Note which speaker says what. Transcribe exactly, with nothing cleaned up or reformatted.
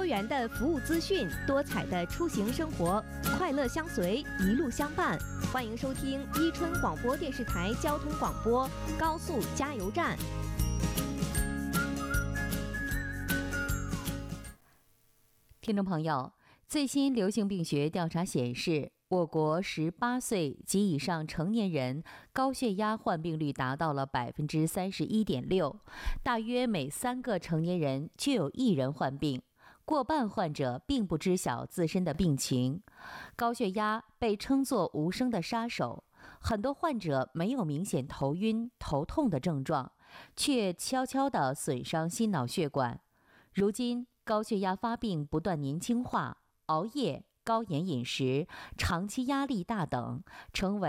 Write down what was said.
Speaker 1: 元的服务资讯，多彩的出行生活，快乐相随，一路相伴。欢迎收听伊春广播电视台交通广播高速加油站。
Speaker 2: 听众朋友，最新流行病学调查显示，我国十八岁及以上成年人高血压患病率达到了百分之三十一点六，大约每三个成年人就有一人患病，过半患者并不知晓自身的病情。高血压被称作无声的杀手，很多患者没有明显头晕、头痛的症状，却悄悄地损伤心脑血管。如今，高血压发病不断年轻化，熬夜、高盐饮食、长期压力大等，成为